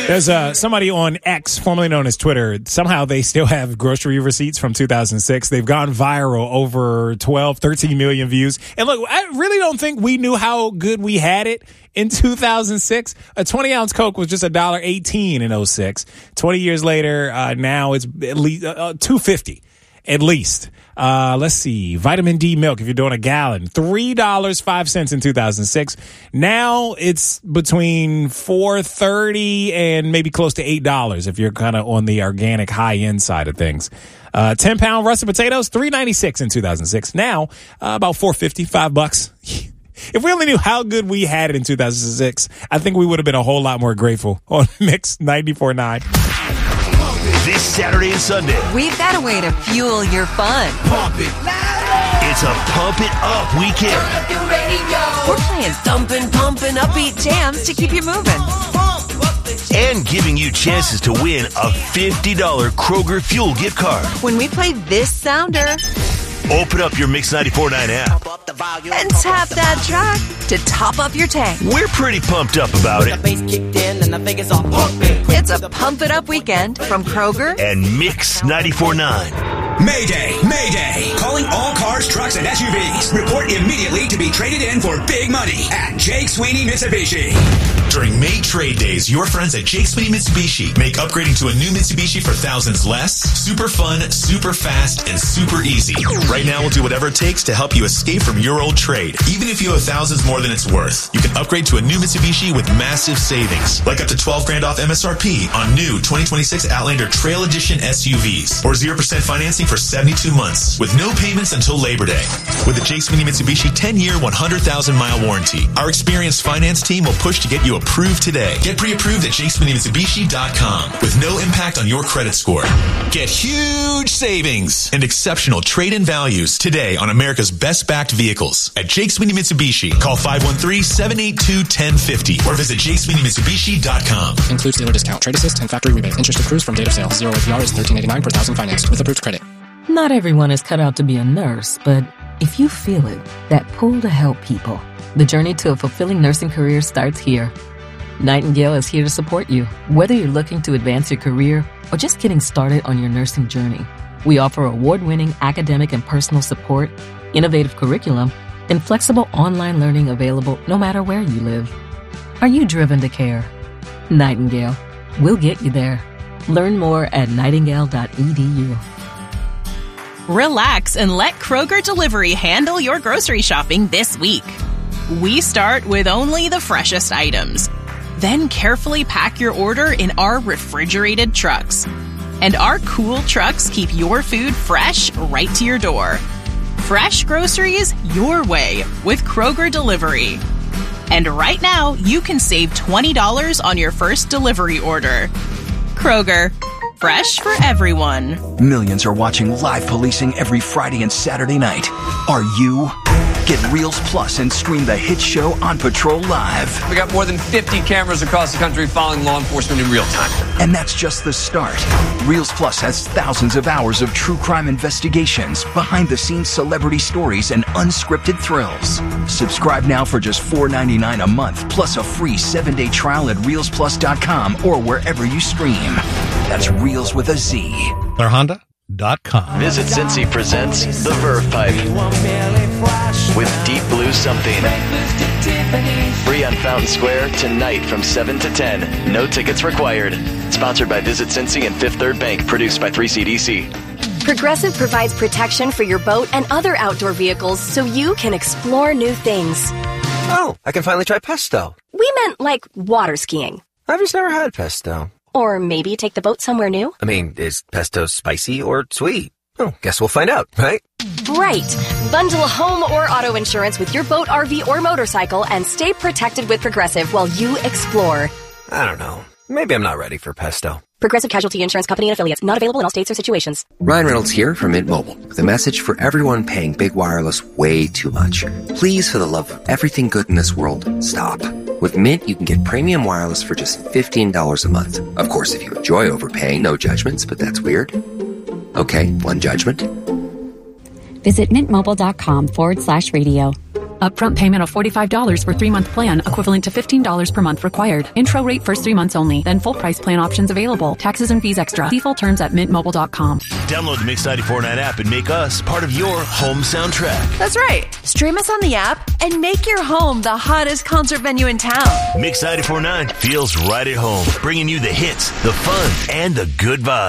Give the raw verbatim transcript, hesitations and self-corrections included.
There's uh, somebody on X, formerly known as Twitter. Somehow they still have grocery receipts from two thousand six. They've gone viral, over twelve, thirteen million views. And look, I really don't think we knew how good we had it in two thousand six. A twenty ounce Coke was just one dollar eighteen in oh six. twenty years later, uh, now it's at least uh, two dollars and fifty cents at least. Uh, let's see. Vitamin D milk, if you're doing a gallon, three dollars and five cents in two thousand six. Now it's between four dollars and thirty cents and maybe close to eight dollars if you're kind of on the organic high end side of things. Uh, ten pound russet potatoes, three dollars and ninety-six cents in two thousand six. Now, uh, about four dollars and fifty cents, five bucks. If we only knew how good we had it in two thousand six, I think we would have been a whole lot more grateful on Mix ninety-four point nine. This Saturday and Sunday, we've got a way to fuel your fun. Pump it. It's a Pump It Up weekend. Turn up your radio. We're playing thumping, pumping, upbeat jams to keep you moving. And giving you chances to win a fifty dollars Kroger Fuel gift card. When we play this sounder, open up your Mix ninety-four point nine app and tap that track to top up your tank. We're pretty pumped up about it. It's a Pump It Up weekend from Kroger and Mix ninety-four point nine. Mayday! Mayday! Calling all cars, trucks, and S U Vs. Report immediately to be traded in for big money at Jake Sweeney Mitsubishi. During May Trade Days, your friends at Jake Sweeney Mitsubishi make upgrading to a new Mitsubishi for thousands less, super fun, super fast, and super easy. Right now, we'll do whatever it takes to help you escape from your old trade. Even if you have thousands more than it's worth, you can upgrade to a new Mitsubishi with massive savings, like up to twelve grand off M S R P on new twenty twenty-six Outlander Trail Edition S U Vs, or zero percent financing for seventy-two months, with no payments until Labor Day. With the Jake Sweeney Mitsubishi ten-year, one hundred thousand mile warranty, our experienced finance team will push to get you approved today. Get pre-approved at jake sweeney mitsubishi dot com with no impact on your credit score. Get huge savings and exceptional trade-in values today on America's best-backed vehicles at Jake Sweeney Mitsubishi. Call five one three, seven eight two, one zero five zero or visit jake sweeney mitsubishi dot com. Includes dealer discount, trade assist, and factory rebate. Interest accrues from date of sale. Zero A P R is thirteen eighty-nine per thousand financed with approved credit. Not everyone is cut out to be a nurse, but if you feel it, that pull to help people, the journey to a fulfilling nursing career starts here. Nightingale is here to support you, whether you're looking to advance your career or just getting started on your nursing journey. We offer award-winning academic and personal support, innovative curriculum, and flexible online learning available no matter where you live. Are you driven to care? Nightingale. We'll get you there. Learn more at nightingale dot e d u. Relax and let Kroger Delivery handle your grocery shopping this week. We start with only the freshest items. Then carefully pack your order in our refrigerated trucks. And our cool trucks keep your food fresh right to your door. Fresh groceries your way with Kroger Delivery. And right now, you can save twenty dollars on your first delivery order. Kroger. Fresh for everyone. Millions are watching live policing every Friday and Saturday night. Are you? Get Reels Plus and stream the hit show On Patrol Live. We got more than fifty cameras across the country following law enforcement in real time. And that's just the start. Reels Plus has thousands of hours of true crime investigations, behind-the-scenes celebrity stories, and unscripted thrills. Subscribe now for just four dollars and ninety-nine cents a month, plus a free seven-day trial at reels plus dot com or wherever you stream. That's Reels with a Z. Honda dot com. Visit Cincy presents The Verve Pipe with Deep Blue Something. Free on Fountain Square tonight from seven to ten. No tickets required. Sponsored by Visit Cincy and Fifth Third Bank. Produced by three C D C. Progressive provides protection for your boat and other outdoor vehicles so you can explore new things. Oh, I can finally try pesto. We meant like water skiing. I've just never had pesto. Or maybe take the boat somewhere new? I mean, is pesto spicy or sweet? Oh, guess we'll find out, right? Right. Bundle home or auto insurance with your boat, R V, or motorcycle and stay protected with Progressive while you explore. I don't know. Maybe I'm not ready for pesto. Progressive Casualty Insurance Company and Affiliates. Not available in all states or situations. Ryan Reynolds here from Mint Mobile with a message for everyone paying big wireless way too much. Please, for the love of everything good in this world, stop. With Mint, you can get premium wireless for just fifteen dollars a month. Of course, if you enjoy overpaying, no judgments, but that's weird. Okay, one judgment. Visit mintmobile.com forward slash radio. Upfront payment of forty-five dollars for three-month plan, equivalent to fifteen dollars per month required. Intro rate first three months only, then full price plan options available. Taxes and fees extra. See full terms at mint mobile dot com. Download the Mix ninety-four point nine app and make us part of your home soundtrack. That's right. Stream us on the app and make your home the hottest concert venue in town. Mix ninety-four point nine feels right at home, bringing you the hits, the fun, and the good vibes.